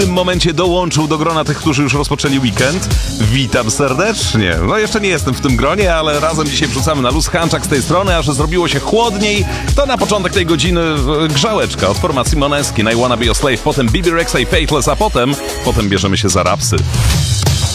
W tym momencie dołączył do grona tych, którzy już rozpoczęli weekend. Witam serdecznie. No jeszcze nie jestem w tym gronie, ale razem dzisiaj wrzucamy na luz. Hanczak z tej strony, a że zrobiło się chłodniej, to na początek tej godziny grzałeczka od formacji Måneskin, I Wanna Be Your Slave, potem Bebe Rexha i Faithless, a potem bierzemy się za rapsy.